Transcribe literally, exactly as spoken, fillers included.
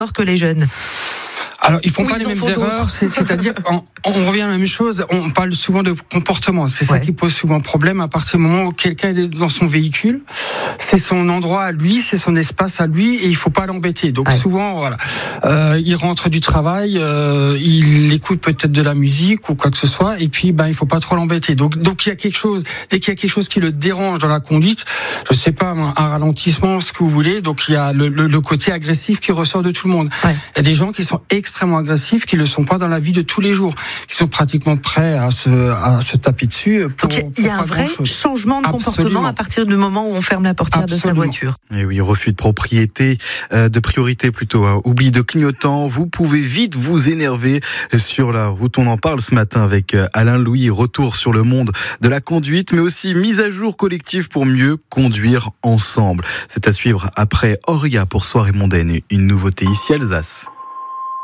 que les jeunes. Alors, ils font Ou pas ils les en mêmes font erreurs, d'autres. c'est, c'est-à-dire, on, on revient à la même chose, on parle souvent de comportement, c'est ça Ouais. qui pose souvent problème à partir du moment où quelqu'un est dans son véhicule, c'est son endroit à lui, c'est son espace à lui, et il faut pas l'embêter. Donc ouais. souvent, voilà, euh, il rentre du travail, euh, il écoute peut-être de la musique ou quoi que ce soit, et puis, ben, il faut pas trop l'embêter. Donc, donc il y a quelque chose, dès qu'il y a quelque chose qui le dérange dans la conduite, je sais pas, un ralentissement, ce que vous voulez, donc il y a le, le, le côté agressif qui ressort de tout le monde. Ouais. Il y a des gens qui sont extrêmement agressifs, qui le sont pas dans la vie de tous les jours, qui sont pratiquement prêts à se, à se taper dessus. Pour, Donc il y a un vrai changement de comportement Absolument. à partir du moment où on ferme la portière Absolument. de sa voiture. Et oui, refus de propriété, euh, de priorité plutôt, hein. Oubli de clignotant, vous pouvez vite vous énerver sur la route. On en parle ce matin avec Alain Louis, retour sur le monde de la conduite, mais aussi mise à jour collective pour mieux conduire ensemble. C'est à suivre après Auria pour Soirée Mondaine, une nouveauté ici Alsace.